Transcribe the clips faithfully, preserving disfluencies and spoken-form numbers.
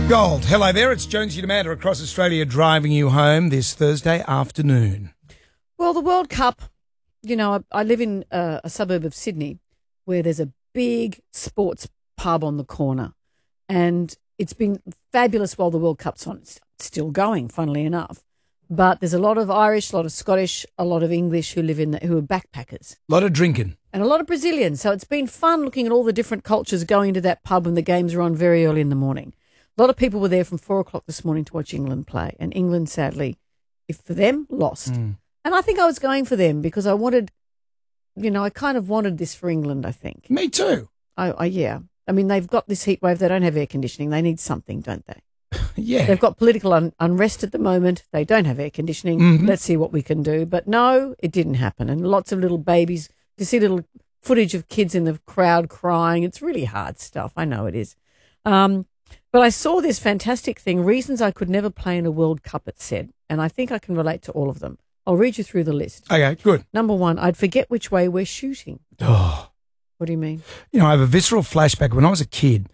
Gold. Hello there, it's Jonesy and Amanda across Australia driving you home this Thursday afternoon. Well, the World Cup, you know, I, I live in a, a suburb of Sydney where there's a big sports pub on the corner, and it's been fabulous while the World Cup's on. It's still going, funnily enough. But there's a lot of Irish, a lot of Scottish, a lot of English who live in the, who are backpackers. A lot of drinking. And a lot of Brazilians. So it's been fun looking at all the different cultures going to that pub when the games are on very early in the morning. A lot of people were there from four o'clock this morning to watch England play. And England, sadly, if for them, lost. Mm. And I think I was going for them because I wanted, you know, I kind of wanted this for England, I think. Me too. I, I yeah. I mean, they've got this heat wave. They don't have air conditioning. They need something, don't they? Yeah. They've got political un- unrest at the moment. They don't have air conditioning. Mm-hmm. Let's see what we can do. But no, it didn't happen. And lots of little babies. You see little footage of kids in the crowd crying. It's really hard stuff. I know it is. Um, but I saw this fantastic thing, reasons I could never play in a World Cup, it said. And I think I can relate to all of them. I'll read you through the list. Okay, good. Number one, I'd forget which way we're shooting. Oh. What do you mean? You know, I have a visceral flashback. When I was a kid,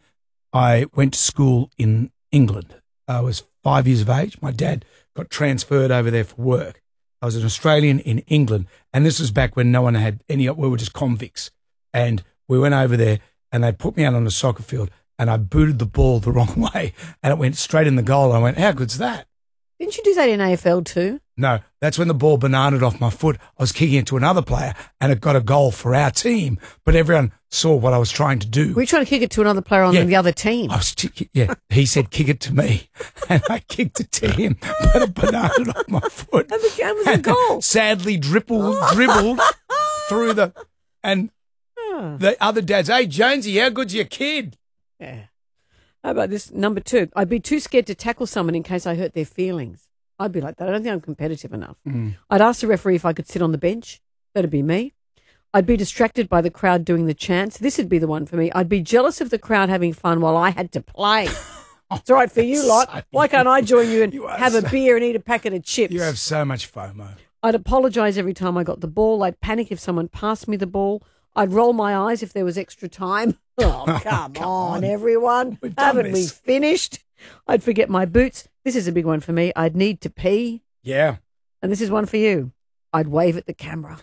I went to school in England. I was five years of age. My dad got transferred over there for work. I was an Australian in England, and this was back when no one had any, we were just convicts. And we went over there, and they put me out on a soccer field, and I booted the ball the wrong way, and it went straight in the goal. I went, how good's that? Didn't you do that in A F L too? No, that's when the ball bananaed off my foot. I was kicking it to another player, and it got a goal for our team. But everyone saw what I was trying to do. Were you trying to kick it to another player on yeah. the other team? I was, t- yeah, he said kick it to me, and I kicked it to him, but it bananaed off my foot. And the game was a goal. Sadly dribbled, dribbled through the, and oh. the other dads, hey, Jonesy, how good's your kid? Yeah. How about this? Number two, I'd be too scared to tackle someone in case I hurt their feelings. I'd be like that. I don't think I'm competitive enough. Mm. I'd ask the referee if I could sit on the bench. That'd be me. I'd be distracted by the crowd doing the chants. This would be the one for me. I'd be jealous of the crowd having fun while I had to play. It's all right for you lot. So Why can't I join you and you have so, a beer and eat a packet of chips? You have so much FOMO. I'd apologise every time I got the ball. I'd panic if someone passed me the ball. I'd roll my eyes if there was extra time. Oh, come, come on, on, everyone. Haven't this. we finished? I'd forget my boots. This is a big one for me. I'd need to pee. Yeah. And this is one for you. I'd wave at the camera.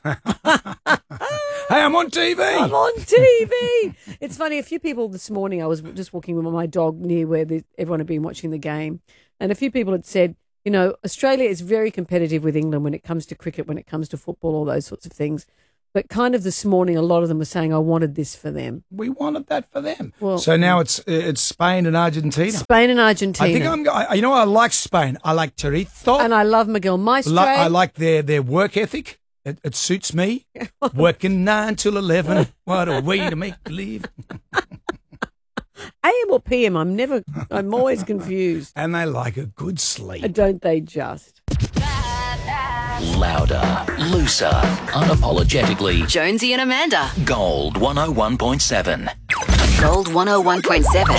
Hey, I'm on T V. I'm on T V. It's funny, a few people this morning, I was just walking with my dog near where the, everyone had been watching the game, and a few people had said, you know, Australia is very competitive with England when it comes to cricket, when it comes to football, all those sorts of things. But kind of this morning, a lot of them were saying, I wanted this for them. We wanted that for them. Well, so now it's it's Spain and Argentina. Spain and Argentina. I think I'm, I, you know, I like Spain. I like Chorizo. And I love Miguel Maestro. Lo- I like their, their work ethic. It, it suits me. Working nine till eleven. What a way to make believe. A M or P M? I'm never, I'm always confused. And they like a good sleep. Don't they just? Louder, looser, unapologetically. Jonesy and Amanda. Gold one oh one point seven. Gold one oh one point seven.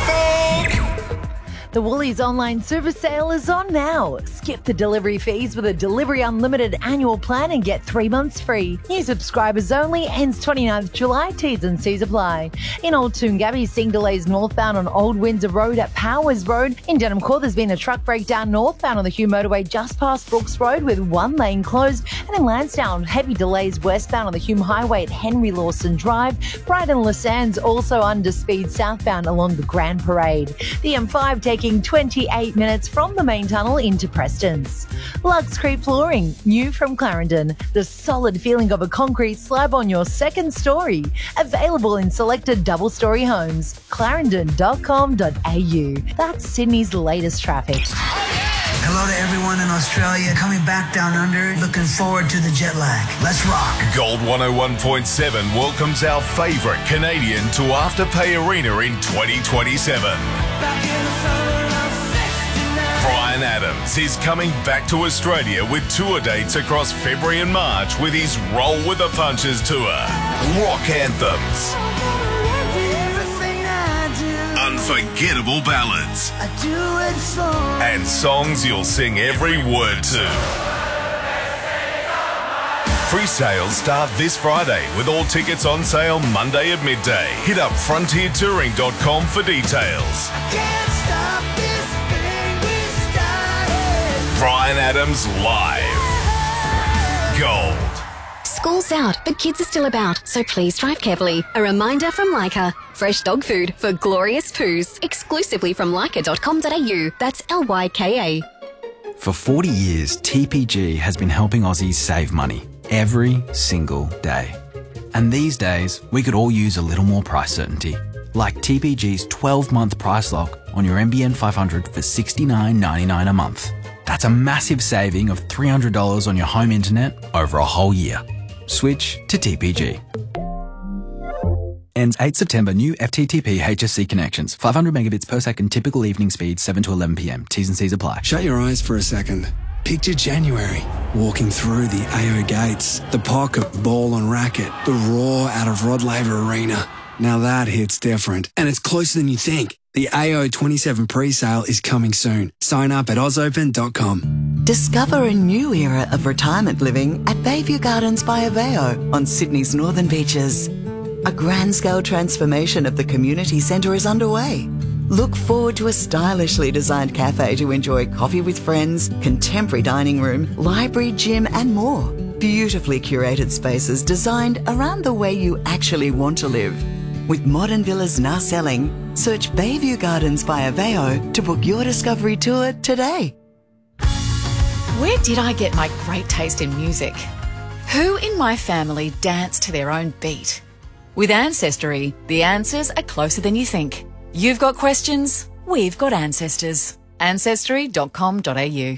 The Woolies online super sale is on now. Skip the delivery fees with a Delivery Unlimited annual plan and get three months free. New subscribers only, ends twenty-ninth of July, T's and C's apply. In Old Toongabbie, seeing delays northbound on Old Windsor Road at Powers Road. In Denham Court, there's been a truck breakdown northbound on the Hume Motorway just past Brooks Road with one lane closed. And in Lansdowne, heavy delays westbound on the Hume Highway at Henry Lawson Drive. Brighton Lassans also under speed southbound along the Grand Parade. The M five taking twenty-eight minutes from the main tunnel into Preston's. Lux Creek Flooring, new from Clarendon. The solid feeling of a concrete slab on your second story. Available in selected double-story homes. clarendon dot com dot a u. That's Sydney's latest traffic. Hello to everyone in Australia coming back down under. Looking forward to the jet lag. Let's rock. Gold one oh one point seven welcomes our favourite Canadian to Afterpay Arena in twenty twenty-seven. Bryan Adams is coming back to Australia with tour dates across February and March with his Roll with the Punches tour. Rock anthems. Unforgettable ballads. I do it for and songs you'll sing every word to. Free sales start this Friday with all tickets on sale Monday at midday. Hit up frontier touring dot com for details. I can't stop it. Brian Adams live. Gold. School's out, but kids are still about, so please drive carefully. A reminder from Leica. Fresh dog food for glorious poos. Exclusively from leica dot com dot a u. That's L Y K A. For forty years, T P G has been helping Aussies save money every single day. And these days, we could all use a little more price certainty. Like T P G's twelve-month price lock on your N B N five hundred for sixty-nine ninety-nine a month. That's a massive saving of three hundred dollars on your home internet over a whole year. Switch to T P G. Ends eighth September. New F T T P H S C connections. five hundred megabits per second. Typical evening speed seven to eleven p m. T's and C's apply. Shut your eyes for a second. Picture January. Walking through the A O gates. The pocket, ball and racket. The roar out of Rod Laver Arena. Now that hits different. And it's closer than you think. The A O twenty-seven pre-sale is coming soon. Sign up at oz open dot com. Discover a new era of retirement living at Bayview Gardens by Aveo on Sydney's northern beaches. A grand-scale transformation of the community centre is underway. Look forward to a stylishly designed cafe to enjoy coffee with friends, contemporary dining room, library, gym and more. Beautifully curated spaces designed around the way you actually want to live. With modern villas now selling, search Bayview Gardens by Aveo to book your discovery tour today. Where did I get my great taste in music? Who in my family danced to their own beat? With Ancestry, the answers are closer than you think. You've got questions, we've got ancestors. ancestry dot com dot a u.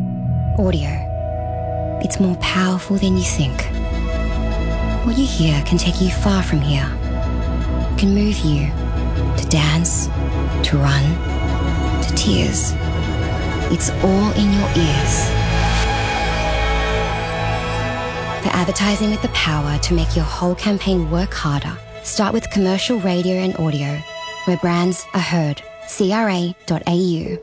Audio. It's more powerful than you think. What you hear can take you far from here. It can move you to dance, to run, to tears. It's all in your ears. For advertising with the power to make your whole campaign work harder, start with commercial radio and audio, where brands are heard. C R A dot a u.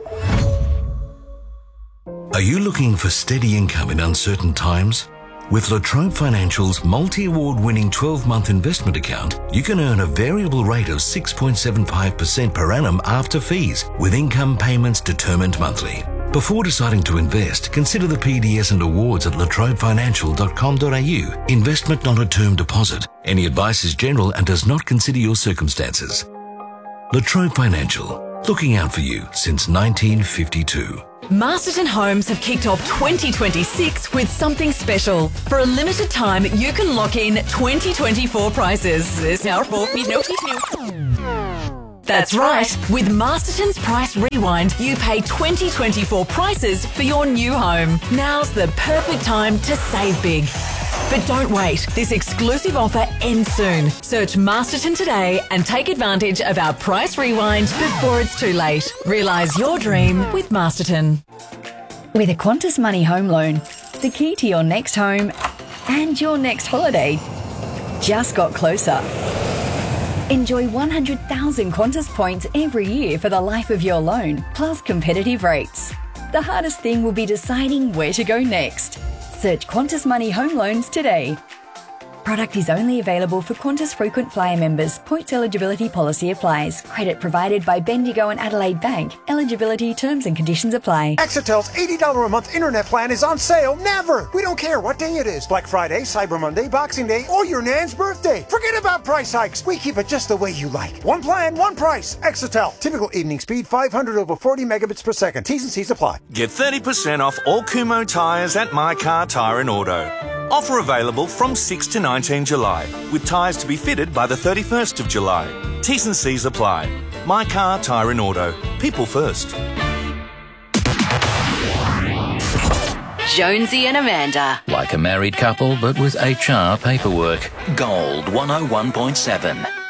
Are you looking for steady income in uncertain times? With La Trobe Financial's multi-award winning twelve-month investment account, you can earn a variable rate of six point seven five percent per annum after fees, with income payments determined monthly. Before deciding to invest, consider the P D S and awards at la trobe financial dot com dot a u. Investment not a term deposit. Any advice is general and does not consider your circumstances. La Trobe Financial, looking out for you since nineteen fifty-two. Masterton Homes have kicked off twenty twenty-six with something special. For a limited time, you can lock in twenty twenty-four prices. There's now four That's right. With Masterton's Price Rewind, you pay twenty twenty-four prices for your new home. Now's the perfect time to save big. But don't wait. This exclusive offer ends soon. Search Masterton today and take advantage of our Price Rewind before it's too late. Realise your dream with Masterton. With a Qantas Money Home Loan, the key to your next home and your next holiday just got closer. Enjoy one hundred thousand Qantas points every year for the life of your loan, plus competitive rates. The hardest thing will be deciding where to go next. Search Qantas Money Home Loans today. Product is only available for Qantas Frequent Flyer members. Points eligibility policy applies. Credit provided by Bendigo and Adelaide Bank. Eligibility terms and conditions apply. Exetel's eighty dollars a month internet plan is on sale never. We don't care what day it is. Black Friday, Cyber Monday, Boxing Day, or your nan's birthday. Forget about price hikes. We keep it just the way you like. One plan, one price. Exetel. Typical evening speed five hundred over forty megabits per second. T's and C's apply. Get thirty percent off all Kumho tyres at My Car Tyre and Auto. Offer available from sixth to nineteenth July, with tyres to be fitted by the thirty-first of July. T's and C's apply. My Car, Tyre and Auto. People first. Jonesy and Amanda. Like a married couple, but with H R paperwork. Gold one oh one point seven.